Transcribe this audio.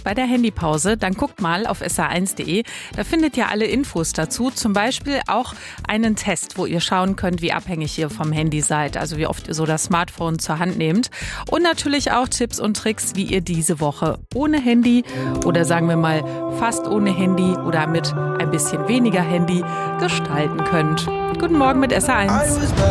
bei der Handypause, dann guckt mal auf sr1.de. Da findet ihr alle Infos dazu. Zum Beispiel auch einen Test, wo ihr schauen könnt, wie abhängig ihr vom Handy seid. Also wie oft ihr so das Smartphone zur Hand nehmt. Und natürlich auch Tipps und Tricks, wie ihr diese Woche ohne Handy oder sagen wir mal fast ohne Handy oder mit ein bisschen weniger Handy gestalten könnt. Guten Morgen mit SR1.